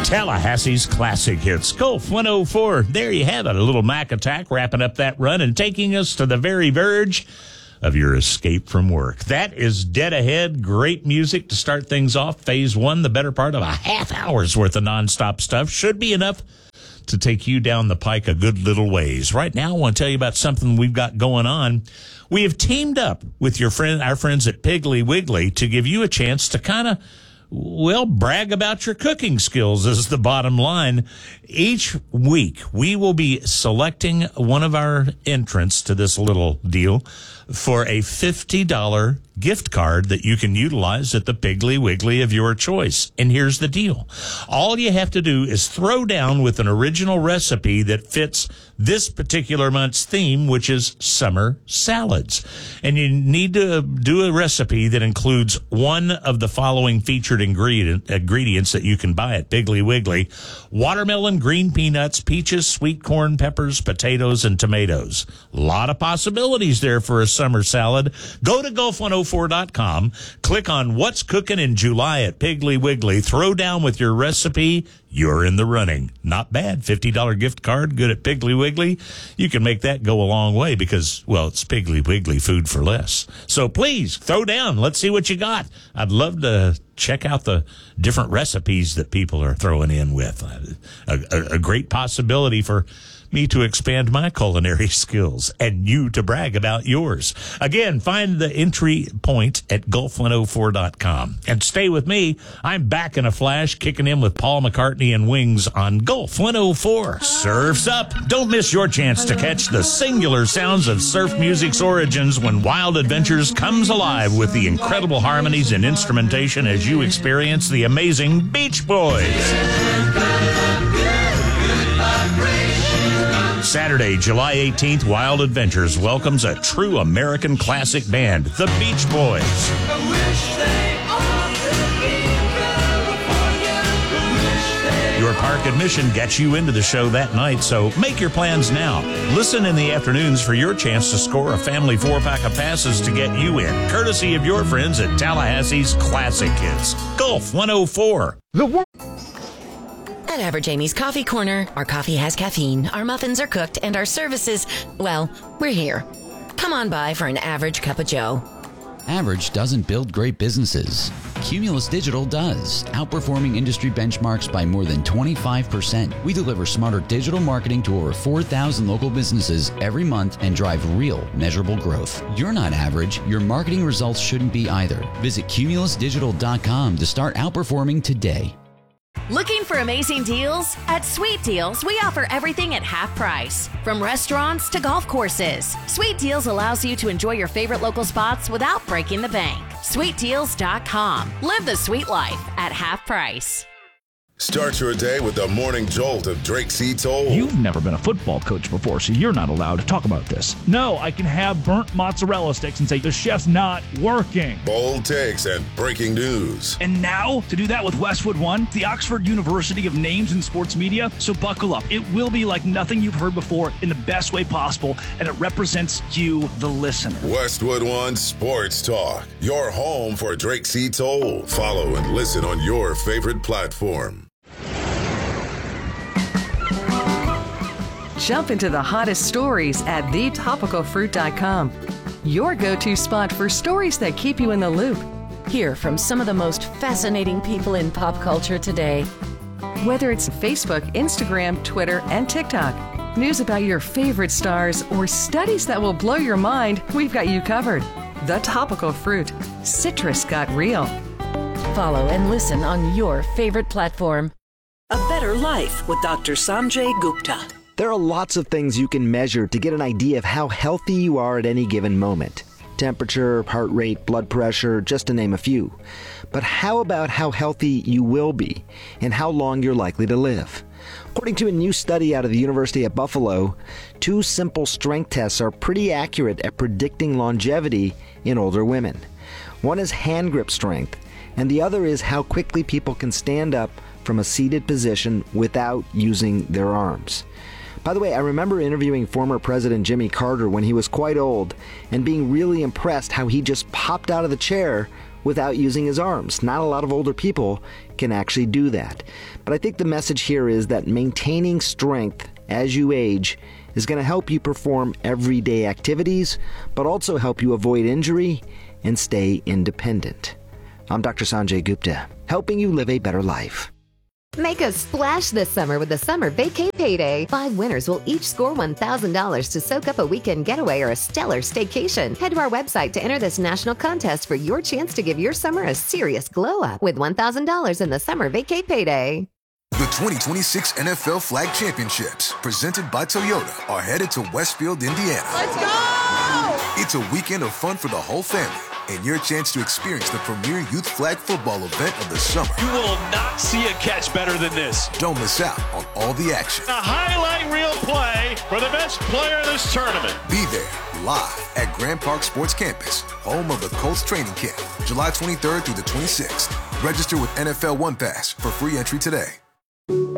Tallahassee's classic hits, Gulf 104. There you have it, a little Mac Attack wrapping up that run and taking us to the very verge of your escape from work. That is dead ahead. Great music to start things off. Phase one, the better part of a half hour's worth of nonstop stuff, should be enough to take you down the pike a good little ways. Right now, I want to tell you about something we've got going on. We have teamed up with our friends at Piggly Wiggly to give you a chance to kind of, brag about your cooking skills is the bottom line. Each week, we will be selecting one of our entrants to this little deal for a $50 gift card that you can utilize at the Piggly Wiggly of your choice. And here's the deal. All you have to do is throw down with an original recipe that fits this particular month's theme, which is summer salads. And you need to do a recipe that includes one of the following featured ingredients that you can buy at Piggly Wiggly: watermelon, green peanuts, peaches, sweet corn, peppers, potatoes, and tomatoes. A lot of possibilities there for a summer salad. Go to Gulf104.com, click on What's Cooking in July at Piggly Wiggly, throw down with your recipe. You're in the running. Not bad. $50 gift card, good at Piggly Wiggly. You can make that go a long way because, it's Piggly Wiggly, food for less. So please, throw down. Let's see what you got. I'd love to check out the different recipes that people are throwing in with. A great possibility for me to expand my culinary skills and you to brag about yours. Again, find the entry point at Gulf104.com. And stay with me. I'm back in a flash, kicking in with Paul McCartney and Wings on Gulf 104. Surf's up. Don't miss your chance to catch the singular sounds of surf music's origins when Wild Adventures comes alive with the incredible harmonies and instrumentation as you experience the amazing Beach Boys. Saturday, July 18th, Wild Adventures welcomes a true American classic band, the Beach Boys. Your park admission gets you into the show that night, so make your plans now. Listen in the afternoons for your chance to score a family 4-pack of passes to get you in, courtesy of your friends at Tallahassee's Classic Hits. Gulf 104. At Average Amy's Coffee Corner, our coffee has caffeine, our muffins are cooked, and our services, we're here. Come on by for an average cup of joe. Average doesn't build great businesses. Cumulus Digital does, outperforming industry benchmarks by more than 25%. We deliver smarter digital marketing to over 4,000 local businesses every month and drive real, measurable growth. You're not average. Your marketing results shouldn't be either. Visit cumulusdigital.com to start outperforming today. Looking for amazing deals? At Sweet Deals, we offer everything at half price. From restaurants to golf courses, Sweet Deals allows you to enjoy your favorite local spots without breaking the bank. SweetDeals.com. Live the sweet life at half price. Start your day with the morning jolt of Drake C. Toll. You've never been a football coach before, so you're not allowed to talk about this. No, I can have burnt mozzarella sticks and say the chef's not working. Bold takes and breaking news. And now, to do that with Westwood One, the Oxford University of Names in Sports Media, so buckle up. It will be like nothing you've heard before in the best way possible, and it represents you, the listener. Westwood One Sports Talk, your home for Drake C. Toll. Follow and listen on your favorite platform. Jump into the hottest stories at thetopicalfruit.com. Your go-to spot for stories that keep you in the loop. Hear from some of the most fascinating people in pop culture today. Whether it's Facebook, Instagram, Twitter, and TikTok, news about your favorite stars, or studies that will blow your mind, we've got you covered. The Topical Fruit. Citrus got real. Follow and listen on your favorite platform. A Better Life with Dr. Sanjay Gupta. There are lots of things you can measure to get an idea of how healthy you are at any given moment. Temperature, heart rate, blood pressure, just to name a few. But how about how healthy you will be and how long you're likely to live? According to a new study out of the University at Buffalo, 2 simple strength tests are pretty accurate at predicting longevity in older women. One is hand grip strength, and the other is how quickly people can stand up from a seated position without using their arms. By the way, I remember interviewing former President Jimmy Carter when he was quite old and being really impressed how he just popped out of the chair without using his arms. Not a lot of older people can actually do that. But I think the message here is that maintaining strength as you age is going to help you perform everyday activities, but also help you avoid injury and stay independent. I'm Dr. Sanjay Gupta, helping you live a better life. Make a splash this summer with the Summer Vacay Payday. 5 winners will each score $1,000 to soak up a weekend getaway or a stellar staycation. Head to our website to enter this national contest for your chance to give your summer a serious glow-up with $1,000 in the Summer Vacay Payday. The 2026 NFL Flag Championships, presented by Toyota, are headed to Westfield, Indiana. Let's go! It's a weekend of fun for the whole family, and your chance to experience the premier youth flag football event of the summer. You will not see a catch better than this. Don't miss out on all the action. A highlight reel play for the best player in this tournament. Be there, live at Grand Park Sports Campus, home of the Colts training camp, July 23rd through the 26th. Register with NFL One Pass for free entry today.